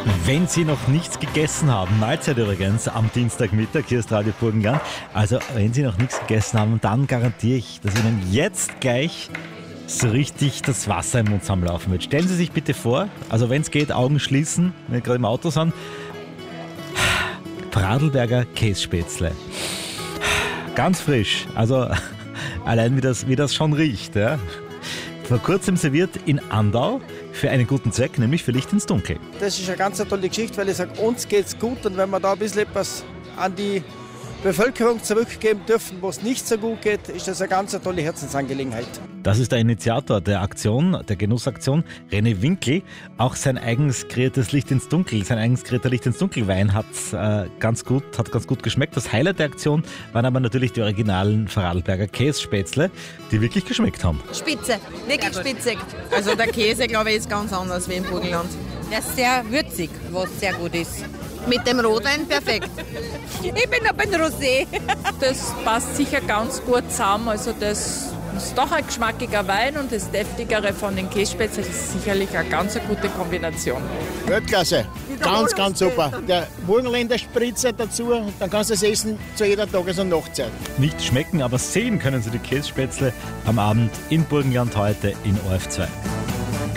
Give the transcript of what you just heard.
Wenn Sie noch nichts gegessen haben, Mahlzeit übrigens am Dienstagmittag, hier ist Radio Burgenland. Also wenn Sie noch nichts gegessen haben, dann garantiere ich, dass Ihnen jetzt gleich so richtig das Wasser im Mund zusammenlaufen wird. Stellen Sie sich bitte vor, also wenn es geht, Augen schließen, wenn Sie gerade im Auto sind. Vorarlberger Kässpätzle. Ganz frisch, also allein wie das schon riecht. Ja. Vor kurzem serviert in Andau für einen guten Zweck, nämlich für Licht ins Dunkel. Das ist eine ganz tolle Geschichte, weil ich sage, uns geht's gut und wenn wir da ein bisschen etwas an die Bevölkerung zurückgeben dürfen, wo es nicht so gut geht, ist das eine ganz tolle Herzensangelegenheit. Das ist der Initiator der Aktion, der Genussaktion, René Winkel. Auch sein eigens kreiertes Licht ins Dunkel, sein eigens kreierter Licht ins Dunkel Wein hat ganz gut geschmeckt. Das Highlight der Aktion waren aber natürlich die originalen Vorarlberger Kässpätzle, die wirklich geschmeckt haben. Spitze, wirklich spitzig. Also der Käse, glaube ich, ist ganz anders wie im Burgenland. Der ist sehr würzig, was sehr gut ist. Mit dem Rotwein perfekt. Ich bin aber ein Rosé. Das passt sicher ganz gut zusammen. Also das ist doch ein geschmackiger Wein und das Deftigere von den Kässpätzle ist sicherlich eine ganz gute Kombination. Weltklasse. Ganz super. Der Burgenländer Spritzer dazu, dann kannst du es essen zu jeder Tages- und Nachtzeit. Nicht schmecken, aber sehen können Sie die Kässpätzle am Abend in Burgenland heute in ORF 2.